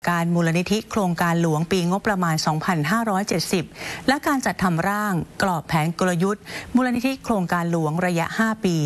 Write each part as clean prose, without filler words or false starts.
การมูลนิธิโครงการหลวงปีงบประมาณ 2570 และการจัดทำร่างกรอบแผนกลยุทธ์มูลนิธิโครงการหลวงระยะ 5 ปี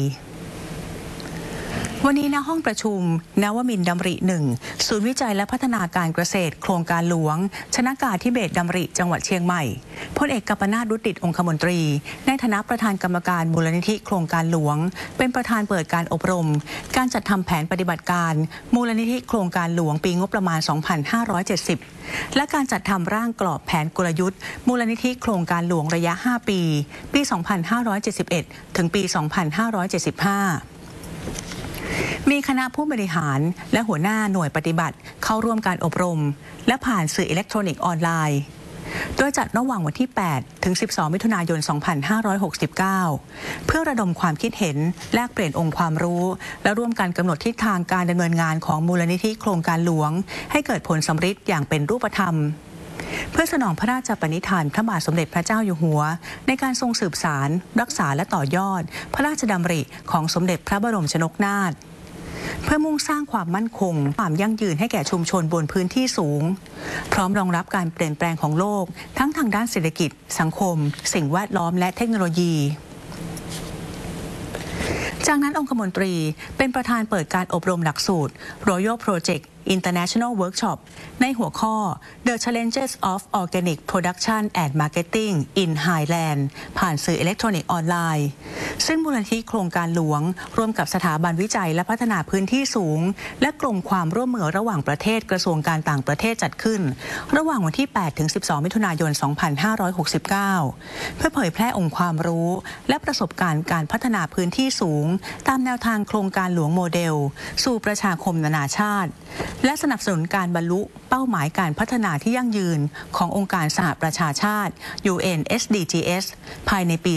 วันนี้ณห้องประชุมนวมินทร์ดำริ 1 ศูนย์วิจัยและพัฒนาการเกษตรโครงการหลวงชนากาธิเบศรดำริจังหวัดเชียงใหม่พลเอกกัปปนาถ รุตติองคมนตรีในฐานะประธานกรรมการมูลนิธิโครงการหลวงเป็นประธานเปิดการอบรมการจัดทำแผนปฏิบัติการมูลนิธิโครงการหลวงปีงบประมาณ 2570 และการจัดทำร่างกรอบแผนกลยุทธ์มูลนิธิโครงการหลวงระยะ 5 ปี ปี 2571 ถึงปี 2575มีคณะผู้บริหารและหัวหน้าหน่วยปฏิบัติเข้าร่วมการอบรมและผ่านสื่ออิเล็กทรอนิกส์ออนไลน์โดยจัดระหว่างวันที่ 8 ถึง 12 มิถุนายน 2569 เพื่อระดมความคิดเห็นแลกเปลี่ยนองค์ความรู้และร่วมกันกำหนดทิศทางการดำเนินงานของมูลนิธิโครงการหลวงให้เกิดผลสำฤทธิ์อย่างเป็นรูปธรรมเพื่อสนองพระราชปณิธานพระบาทสมเด็จพระเจ้าอยู่หัวในการทรงสืบสานรักษาและต่อยอดพระราชดำริของสมเด็จพระบรมชนกนาถเพื่อมุ่งสร้างความมั่นคงความยั่งยืนให้แก่ชุมชนบนพื้นที่สูงพร้อมรองรับการเปลี่ยนแปลงของโลกทั้งทางด้านเศรษฐกิจสังคมสิ่งแวดล้อมและเทคโนโลยีจากนั้นองคมนตรีเป็นประธานเปิดการอบรมหลักสูตร Royal Project International Workshop ในหัวข้อ The Challenges of Organic Production and Marketing in Highland ผ่านสื่ออิเล็กทรอนิกส์ออนไลน์ซึ่งมูลนิธิโครงการหลวงร่วมกับสถาบันวิจัยและพัฒนาพื้นที่สูงและกลุ่มความร่วมมือระหว่างประเทศกระทรวงการต่างประเทศจัดขึ้นระหว่างวันที่ 8 ถึง 12 มิถุนายน 2569 เพื่อเผยแพร่องค์ความรู้และประสบการณ์การพัฒนาพื้นที่สูงตามแนวทางโครงการหลวงโมเดลสู่ประชาคมนานาชาติและสนับสนุนการบรรลุเป้าหมายการพัฒนาที่ยั่งยืนขององค์การสหประชาชาติ UN SDGs ภายในปี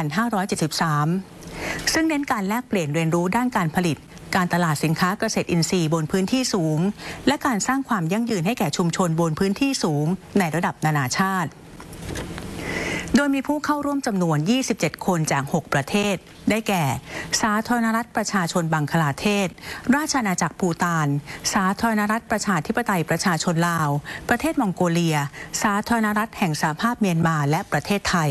2573 ซึ่งเน้นการแลกเปลี่ยนเรียนรู้ด้านการผลิตการตลาดสินค้าเกษตรอินทรีย์บนพื้นที่สูงและการสร้างความยั่งยืนให้แก่ชุมชนบนพื้นที่สูงในระดับนานาชาติโดยมีผู้เข้าร่วมจำนวน 27 คนจาก 6 ประเทศได้แก่ สาธารณรัฐประชาชนบังคลาเทศราชอาณาจักรภูฏานสาธารณรัฐประชาธิปไตยประชาชนลาวประเทศมองโกเลียสาธารณรัฐแห่งสหภาพเมียนมาและประเทศไทย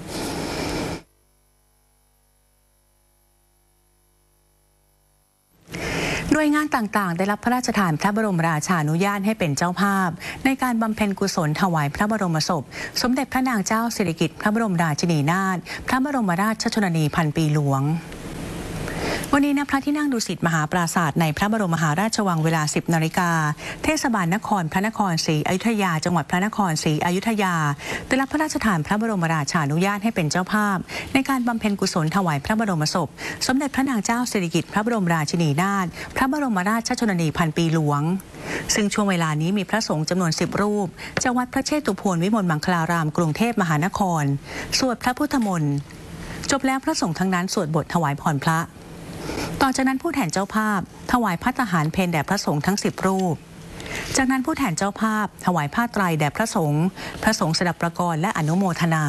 หน่วยงานต่างๆได้รับพระราชทานพระบรมราชานุญาตให้เป็นเจ้าภาพในการบำเพ็ญกุศลถวายพระบรมศพสมเด็จพระนางเจ้าสิริกิติ์พระบรมราชินีนาถพระบรมราชชนนีพันปีหลวงวันนี้ณพระที่นั่งดุสิตมหาปราสาทในพระบรมมหาราชวังเวลา 10 นาฬิกาเทศบาลนครพระนครศรีอยุธยาจังหวัดพระนครศรีอยุธยาได้รับพระราชทานพระบรมราชานุญาตให้เป็นเจ้าภาพในการบำเพ็ญกุศลถวายพระบรมศพสมเด็จพระนางเจ้าสิริกิติ์พระบรมราชินีนาถพระบรมราชชนนีพันปีหลวงซึ่งช่วงเวลานี้มีพระสงฆ์จำนวน 10 รูปจากวัดพระเชตุพนวิมลมังคลารามกรุงเทพมหานครสวดพระพุทธมนต์จบแล้วพระสงฆ์ทั้งนั้นสวดบทถวายพรพระต่อจากนั้นผู้แทนเจ้าภาพถวายภัตตาหารเพลแด่พระสงฆ์ทั้ง 10 รูปจากนั้นผู้แทนเจ้าภาพถวายผ้าไตรแด่พระสงฆ์สดับประกรณ์และอนุโมทนา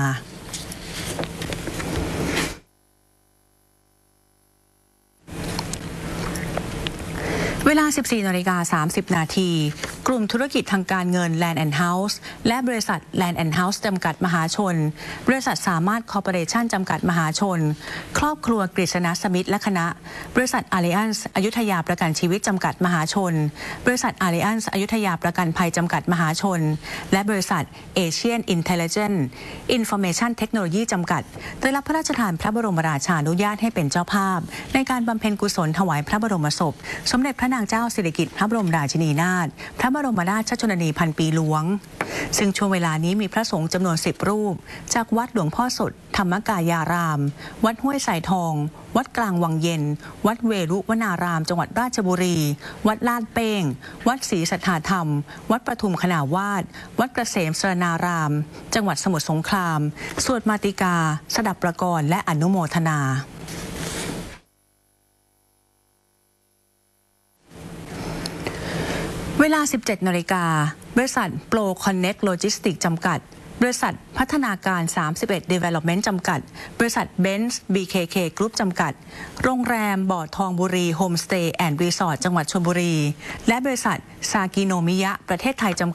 เวลา 14:30 นาทีกลุ่มธุรกิจทางการเงิน Land and House และบริษัท Land and House จำกัดมหาชนบริษัทสามารถคอร์ปอเรชั่นจำกัดมหาชนครอบครัวกฤษณสมิทธิ์และคณะบริษัท Alliance อยุธยาประกันชีวิตจำกัดมหาชนบริษัท Alliance อยุธยาประกันภัยจำกัดมหาชนและบริษัท Asian Intelligent Information Technology จำกัดได้รับพระราชทานพระบรมราชานุญาตให้เป็นเจ้าภาพในการบำเพ็ญกุศลถวายพระบรมศพสมเด็จพระนางเจ้าสิริกิติ์พระบรมราชินีนาถพระบรมราชชนนีพันปีหลวงซึ่งช่วงเวลานี้มีพระสงฆ์จำนวน 10 รูปจากวัดหลวงพ่อสดธรรมกายารามวัดห้วยสายทองวัดกลางวังเย็นวัดเวรุวนารามจังหวัดราชบุรีวัดลาดเป้งวัดศรีสัทธาธรรมวัดปทุมคณาวาสวัดเกษมสรณารามจังหวัดสมุทรสงครามสวดมาติกาสดับประกรณ์และอนุโมทนาเวลา 17 นาฬิกาบริษัทโปรคอนเน็กโลจิสติกส์จำกัดบริษัทพัฒนาการ 31 Development จำกัด บริษัท Benz BKK Group จำกัด โรงแรมบ่อทองบุรีโฮมสเตย์แอนด์รีสอร์ทจังหวัดชลบุรีและบริษัทซากิโนมิยะประเทศไทยจำกัด